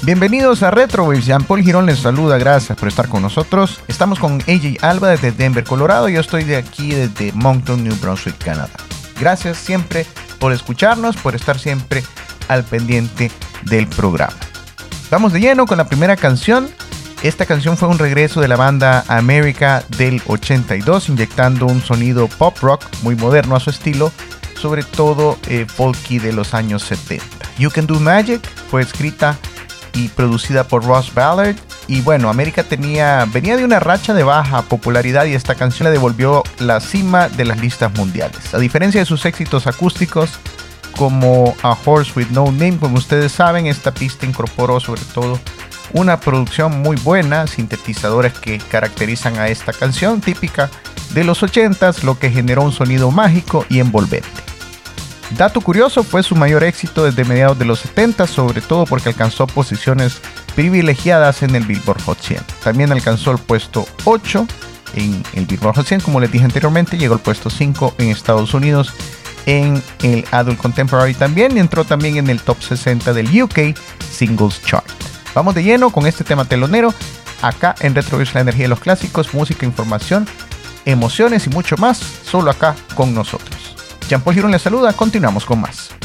Bienvenidos a Retrowaves, Jean-Paul Girón les saluda, gracias por estar con nosotros. Estamos con AJ Alba desde Denver, Colorado, yo estoy de aquí desde Moncton, New Brunswick, Canadá. Gracias siempre por escucharnos, por estar siempre al pendiente del programa. Vamos de lleno con la primera canción. Esta canción fue un regreso de la banda America del 82, inyectando un sonido pop rock muy moderno a su estilo, sobre todo folky de los años 70. You Can Do Magic fue escrita y producida por Ross Ballard. Y bueno, América venía de una racha de baja popularidad y esta canción le devolvió la cima de las listas mundiales. A diferencia de sus éxitos acústicos como A Horse With No Name, como ustedes saben, esta pista incorporó sobre todo una producción muy buena, sintetizadores que caracterizan a esta canción típica de los 80s, lo que generó un sonido mágico y envolvente. Dato curioso, fue su mayor éxito desde mediados de los 70, sobre todo porque alcanzó posiciones privilegiadas en el Billboard Hot 100. También alcanzó el puesto 8 en el Billboard Hot 100, como les dije anteriormente, llegó al puesto 5 en Estados Unidos en el Adult Contemporary también, y entró también en el top 60 del UK Singles Chart. Vamos de lleno con este tema telonero, acá en Retrowaves, la energía de los clásicos, música, información, emociones y mucho más, solo acá con nosotros. Jean-Paul Girón les saluda, continuamos con más.